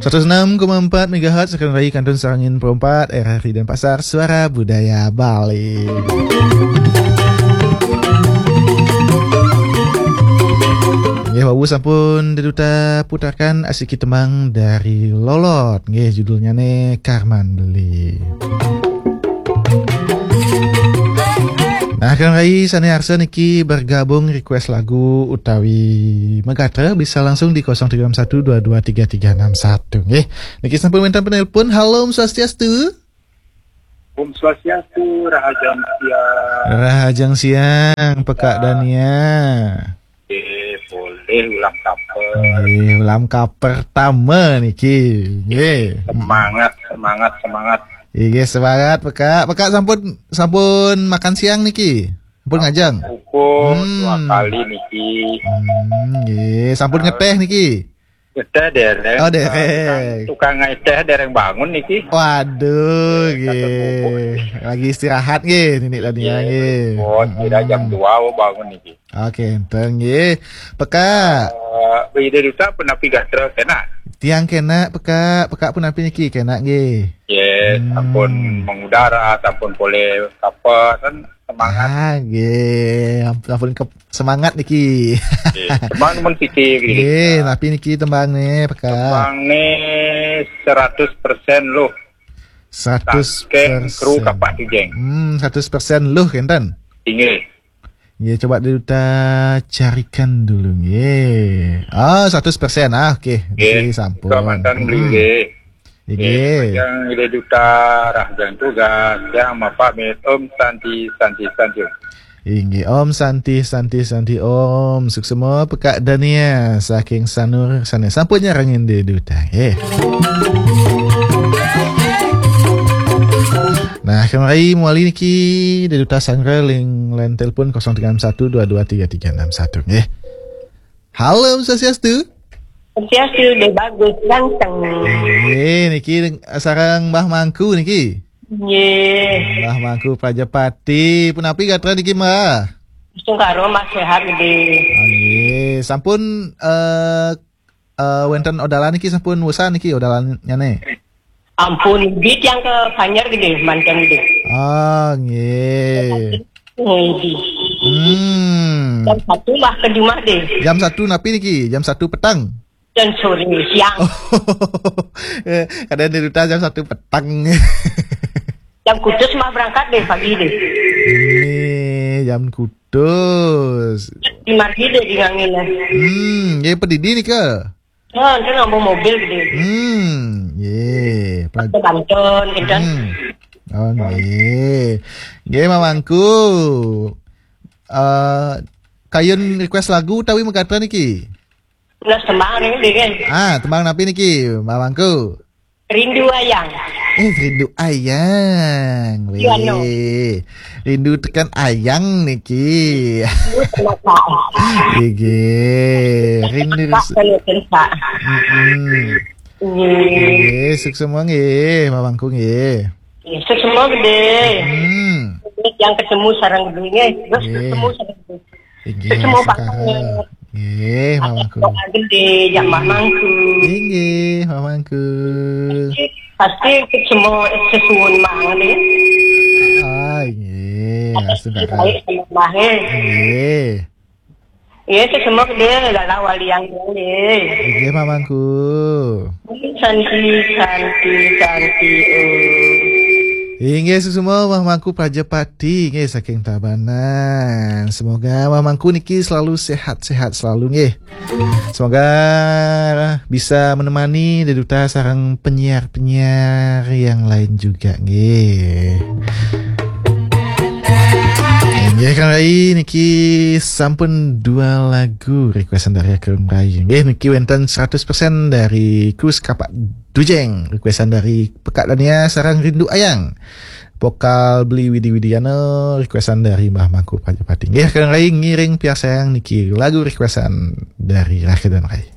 106,4 MHz sekarang lagi Kantun Sarangin Perempat RRI Denpasar, Suara Budaya Bali. Ya, Wawu sampun deduta putarkan asik tembang dari Lolot. Nggih, judulnya nih Karman Beli. Nah, kan rai sane arsa niki bergabung request lagu utawi Megatra bisa langsung di 0361223361 nggih. Niki sampun minta penelpon. Halo, Om Swastiastu. Om Swastiastu, Rahajang Siang. Rahajang Siang, Pekak Dania. Boleh ulam kaper. Ulam kaper pertama niki. Nggih. Semangat. Iya, semangat Pekak. Pekak sampun makan siang niki. Sampun ngajang. Pukul 2 kali niki. Nggih, sampun ngeteh niki. Ngeteh dereng. Oh, dereng. Tukang ngeteh dereng bangun niki. Waduh, nggih. Lagi istirahat nggih Ninik Dania nggih. Oh, kira jam 2 bangun niki. Oke, enteng nggih. Pekak. Ide duta penapi gatra kena. Tiang kena Pekak pun api niki kena nggih. Yes, ampun mengudara, ampun boleh kapal kan semangat. Nggih, ampun semangat niki. Tembang men sithik iki. Nggih, tapi niki tembang nih Pekak. Tembang nih 100% loh. 100% kru kapak tujeng. 100% loh kenten. Inggih. Ya, coba kita carikan dulu nggih. 100%. Oke. Nggih, sampun. Mantan beli. Nggih. Yang ide duta Rahjang tugas yang mapamit Om Santi. Inggih, Om Santi Om. Suksema Pekak Dania saking Sanur sana sampun nyarangin de duta nggih. Nah, kemarin muali niki di duta Sangre ling telepon 0312233361 nggih. Halo, Om Swastiastu. Swastiastu deh bagus ganteng. Nggih, niki sareng Mbah Mangku niki. Nggih. Mbah Mangku Prajapati, punapi gatra niki Mbah? Sing karo Mas sehat nggih. Nggih, sampun wonten odalan niki sampun wusan niki odalan nyane. Ampun, bit yang ke Banjar gede, mantan gede. Nggih. Jam 1 mah ke rumah deh. Jam 1 napi niki? Jam 1 petang. Dan sore siang. Kadang di duta jam 1 petang. Jam Kudus mah berangkat deh pagi deh. Ini jam Kudus. Di margi deh di ngangin. Ya pedidi nih ke? Kan ngomong mobil gede. Ye. Banten, Intan. Oh, nggih. Nggih, Mamangku. Kayun request lagu utawi megatra niki? Ulah tembang ini kan. Tembang napi niki, Mamangku? Rindu Ayang. Rindu Ayang. Wih. Rindu tekan ayang niki. Nggih. Rindu. Nggih, sukses semua nggih, Mamangku nggih. Sukses semua gede. Yang ketemu sarang gedenya, terus ketemu sarang gede. Ketemu pakai. Nggih, Mamangku. Gede, jam Mamangku. Nggih, Mamangku. Pasti ketemu sesuun mangan ya. Nggih, sudah. Nggih. Iya, semua gede, gak wali yang gede. Nggih, Mamangku. Santi. Inggih semua Mamangku Prajapati nggih saking Tabanan. Semoga Mamangku niki selalu sehat-sehat selalu nggih. Semoga bisa menemani deduta sareng penyiar-penyiar yang lain juga nggih. Nggih kan rai niki sampun 2 lagu requestan dari Akram Rai. Nggih niki wonten 100% dari Kus Kapak Dujeng, requestan dari Pekak Dania sarang Rindu Ayang. Vokal Beli Widi Widiano, requestan dari Mbah Mangku Prajapati. Nggih kan rai ngiring piar sayang niki lagu requestan dari Rakyat dan Rai.